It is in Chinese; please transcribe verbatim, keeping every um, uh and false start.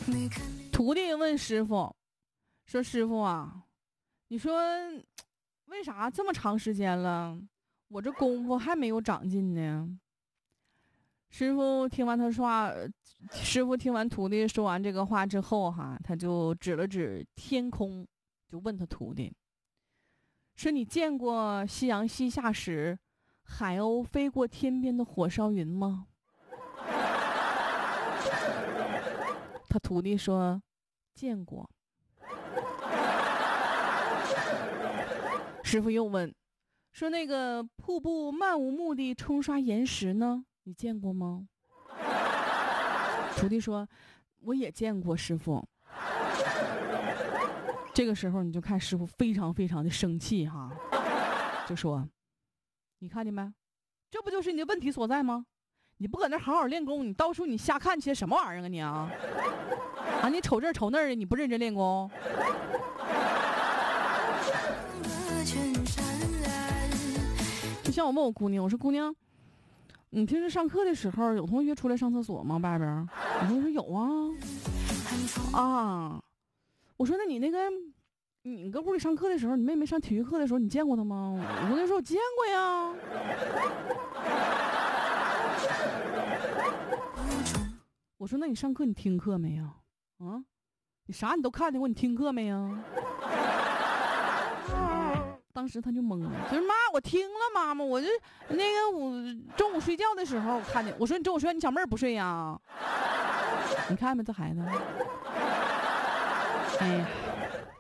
徒弟问师傅说：“师傅啊，你说为啥这么长时间了，我这功夫还没有长进呢？”师傅听完他说话，师傅听完徒弟说完这个话之后，哈，他就指了指天空，就问他徒弟说：“你见过夕阳西下时，海鸥飞过天边的火烧云吗？”他徒弟说：“见过。”师傅又问说：“那个瀑布漫无目的冲刷岩石呢？你见过吗？”徒弟说：“我也见过，师傅。”这个时候你就看师傅非常非常的生气哈，就说：“你看见没？这不就是你的问题所在吗？你不搁那好好练功，你到处你瞎看些什么玩意儿啊你啊？啊，你瞅这瞅那儿的，你不认真练功？”就像我问我姑娘，我说：“姑娘，你平时上课的时候有同学出来上厕所吗？外边？”我说：“有啊。”啊，我说：“那你那个，你搁屋里上课的时候，你妹妹上体育课的时候，你见过她吗？”我跟她说：“我见过呀。”我说：“那你上课你听课没呀？啊，你啥你都看见过，你听课没呀？”当时他就懵了，就是妈，我听了妈妈，我就那个我中午睡觉的时候我看见，我说你中午睡觉你小妹儿不睡呀？你看没这孩子？哎呀。